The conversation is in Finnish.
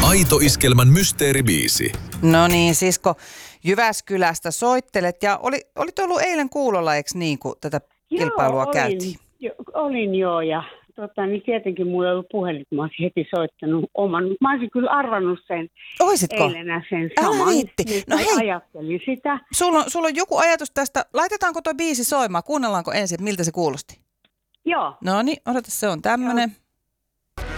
Aito Iskelmän mysteeribiisi. No niin, sisko Jyväskylästä soittelet ja olit ollut eilen kuulolla, eikö niin, kun tätä kilpailua käytiin? Olin joo ja niin tietenkin mulla ei ollut puhelin, kun mä olisin heti soittanut oman. Mä olisin kyllä arvannut sen eilenä sen saman. Älä viitti. No hei, ajattelin sitä. Sulla on joku ajatus tästä. Laitetaanko tuo biisi soimaan? Kuunnellaanko ensin, miltä se kuulosti? Joo. No niin, odota, se on tämmönen. Joo.